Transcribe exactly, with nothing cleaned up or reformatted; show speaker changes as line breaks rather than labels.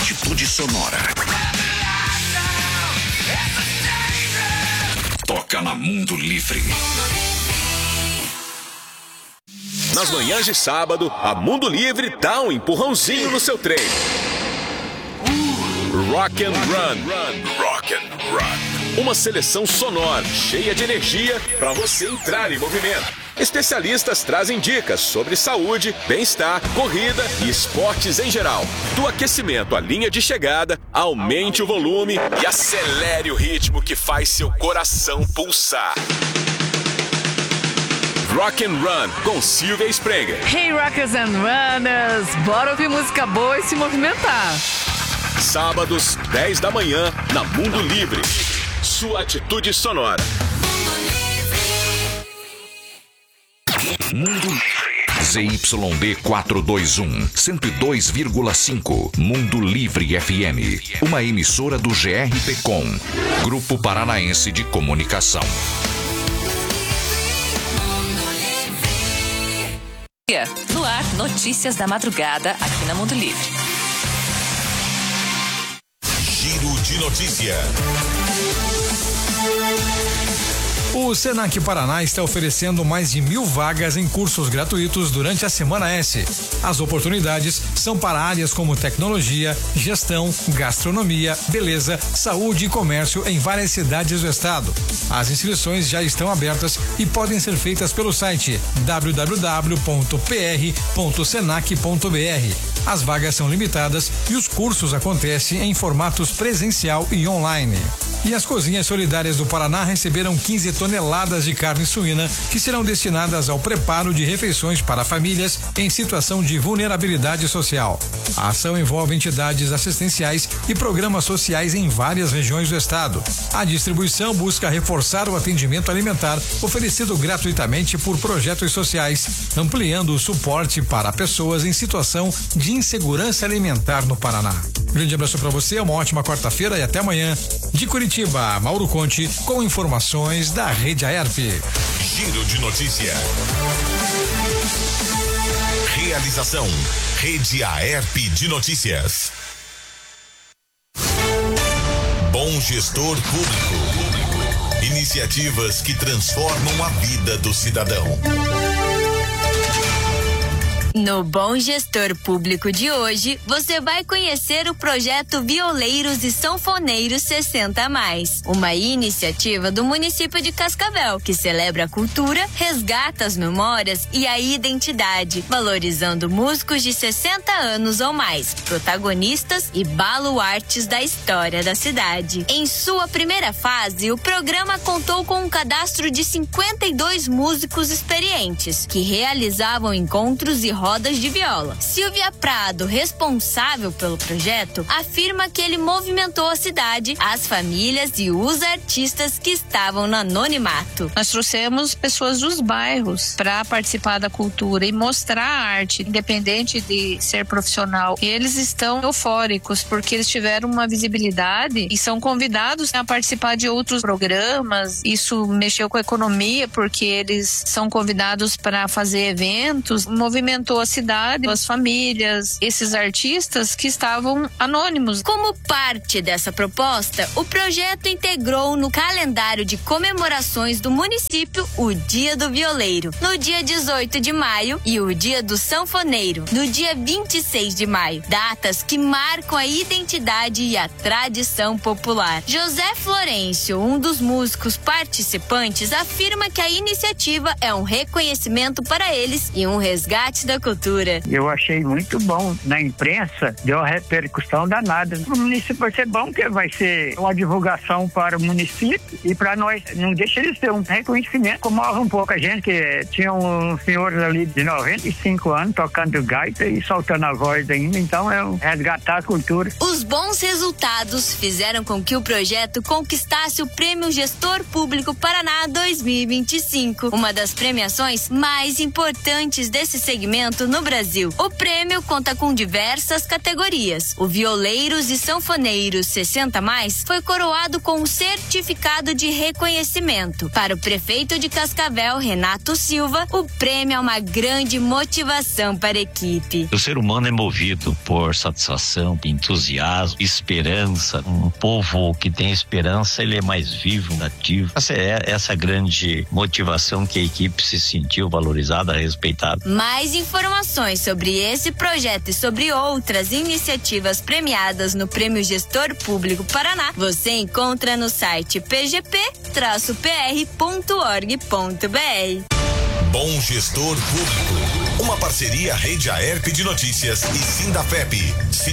Atitude Sonora. Toca na Mundo Livre.
Nas manhãs de sábado, a Mundo Livre dá um empurrãozinho no seu treino. Rock and Run. Rock and Run. Uma seleção sonora, cheia de energia para você entrar em movimento. Especialistas trazem dicas sobre saúde, bem-estar, corrida e esportes em geral. Do aquecimento à linha de chegada, aumente o volume e acelere o ritmo que faz seu coração pulsar. Rock and Run, com Silvia Sprenger.
Hey Rockers and Runners, bora ouvir música boa e se movimentar.
Sábados, dez da manhã, na Mundo Livre. Sua atitude sonora.
Mundo Livre. Z Y D quatrocentos e vinte e um, cento e dois vírgula cinco. Mundo Livre F M. Uma emissora do G R P Com, Grupo Paranaense de Comunicação.
No ar, notícias da madrugada aqui na Mundo Livre.
Giro de notícia.
O Senac Paraná está oferecendo mais de mil vagas em cursos gratuitos durante a Semana S. As oportunidades são para áreas como tecnologia, gestão, gastronomia, beleza, saúde e comércio em várias cidades do estado. As inscrições já estão abertas e podem ser feitas pelo site w w w ponto p r ponto senac ponto b r. As vagas são limitadas e os cursos acontecem em formatos presencial e online. E as cozinhas solidárias do Paraná receberam quinze toneladas de carne suína que serão destinadas ao preparo de refeições para famílias em situação de vulnerabilidade social. A ação envolve entidades assistenciais e programas sociais em várias regiões do estado. A distribuição busca reforçar o atendimento alimentar oferecido gratuitamente por projetos sociais, ampliando o suporte para pessoas em situação de insegurança alimentar no Paraná. Grande abraço para você, uma ótima quarta-feira e até amanhã. De Curitiba, Mauro Conte, com informações da Rede Aerp.
Giro de notícia. Realização, Rede Aerp de Notícias. Bom Gestor Público. Iniciativas que transformam a vida do cidadão.
No Bom Gestor Público de hoje, você vai conhecer o projeto Violeiros e Sanfoneiros sessenta a mais, uma iniciativa do município de Cascavel, que celebra a cultura, resgata as memórias e a identidade, valorizando músicos de sessenta anos ou mais, protagonistas e baluartes da história da cidade. Em sua primeira fase, o programa contou com um cadastro de cinquenta e dois músicos experientes, que realizavam encontros e rodas de viola. Silvia Prado, responsável pelo projeto, afirma que ele movimentou a cidade, as famílias e os artistas que estavam no anonimato.
Nós trouxemos pessoas dos bairros para participar da cultura e mostrar a arte, independente de ser profissional. Eles estão eufóricos porque eles tiveram uma visibilidade e são convidados a participar de outros programas. Isso mexeu com a economia porque eles são convidados para fazer eventos. Movimentou a cidade, as famílias, esses artistas que estavam anônimos.
Como parte dessa proposta, o projeto integrou no calendário de comemorações do município o Dia do Violeiro, no dia dezoito de maio, e o Dia do Sanfoneiro, no dia vinte e seis de maio, datas que marcam a identidade e a tradição popular. José Florencio, um dos músicos participantes, afirma que a iniciativa é um reconhecimento para eles e um resgate da cultura.
Eu achei muito bom. Na imprensa deu uma repercussão danada. O município vai ser bom, porque vai ser uma divulgação para o município e para nós. Não deixa eles ter um reconhecimento. Comove um pouco a gente, que tinha um senhor ali de noventa e cinco anos tocando gaita e soltando a voz ainda. Então é um resgatar a cultura.
Os bons resultados fizeram com que o projeto conquistasse o Prêmio Gestor Público Paraná dois mil e vinte e cinco, uma das premiações mais importantes desse segmento reconhecimento no Brasil. O prêmio conta com diversas categorias. O Violeiros e Sanfoneiros sessenta mais foi coroado com um certificado de reconhecimento. Para o prefeito de Cascavel, Renato Silva, o prêmio é uma grande motivação para a equipe.
O ser humano é movido por satisfação, entusiasmo, esperança. Um povo que tem esperança, ele é mais vivo, ativo. Essa é essa grande motivação que a equipe se sentiu valorizada, respeitada.
Mais informações sobre esse projeto e sobre outras iniciativas premiadas no Prêmio Gestor Público Paraná, você encontra no site p g p traço p r ponto org ponto b r.
Bom Gestor Público, uma parceria Rede Aerp de Notícias e Sindafep.